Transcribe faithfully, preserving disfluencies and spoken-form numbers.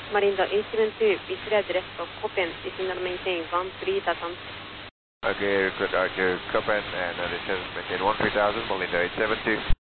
Marindo eight seven two, Italy address of Copen, descend and maintain one three thousand. Okay, good, uh, Copen and uh, descend maintain one three thousand, Marindo eight seven two.